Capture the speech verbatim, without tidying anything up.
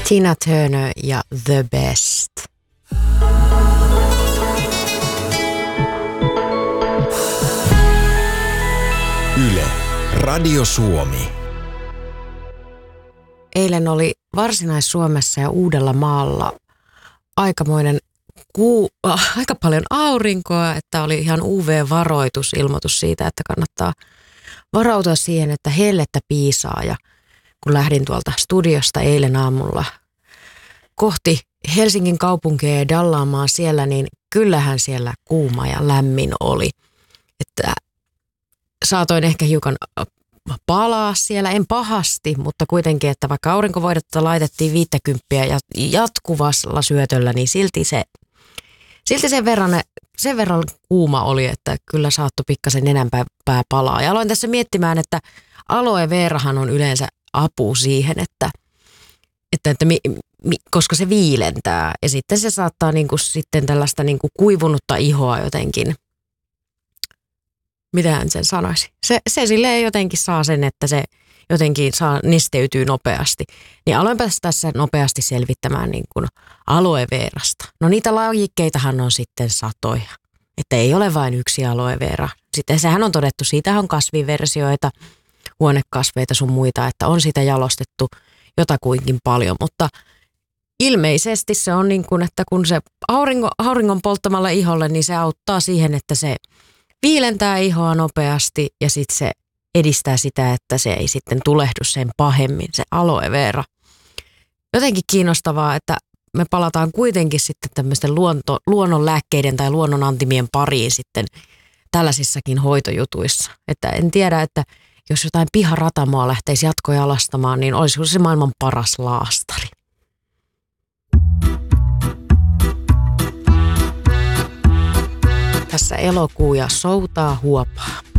Tina Turner ja The Best. Yle, Radio Suomi. Eilen oli Varsinais-Suomessa ja Uudellamaalla aikamoinen kuu, äh, aika paljon aurinkoa, että oli ihan U V-varoitus, ilmoitus siitä, että kannattaa varautua siihen, että hellettä piisaa. Ja kun lähdin tuolta studiosta eilen aamulla kohti Helsingin kaupunkia ja dallaamaan siellä, niin kyllähän siellä kuuma ja lämmin oli. Että saatoin ehkä hiukan palaa siellä, en pahasti, mutta kuitenkin, että vaikka aurinkovoidetta laitettiin viittäkymppiä ja jatkuvalla syötöllä, niin silti se, silti sen verran, sen verran kuuma oli, että kyllä saattoi pikkasen enempää palaa. Ja aloin tässä miettimään, että aloe verahan on yleensä apu siihen, että, että, että mi, mi, koska se viilentää ja sitten se saattaa niinku sitten tällaista niinku kuivunutta ihoa jotenkin. Mitähän sen sanoisi? Se, se silleen jotenkin saa sen, että se jotenkin saa nesteytyy nopeasti. Niin aloinpa tässä nopeasti selvittämään niin kuin aloe verasta. No niitä lajikkeitahan on sitten satoja. Että ei ole vain yksi aloe vera. Sitten sehän on todettu, siitä on kasviversioita, huonekasveita sun muita, että on sitä jalostettu jotakuinkin paljon. Mutta ilmeisesti se on niin kuin, että kun se aurinko, auringon polttamalla iholle, niin se auttaa siihen, että se viilentää ihoa nopeasti ja sitten se edistää sitä, että se ei sitten tulehdu sen pahemmin, se aloe vera. Jotenkin kiinnostavaa, että me palataan kuitenkin sitten tämmöisten luonto, luonnonlääkkeiden tai luonnonantimien pariin sitten tällaisissakin hoitojutuissa. Että en tiedä, että jos jotain piharatamoa lähteisi jatkojalastamaan, niin olisiko se maailman paras laastari. Tässä elokuu ja soutaa huopaa.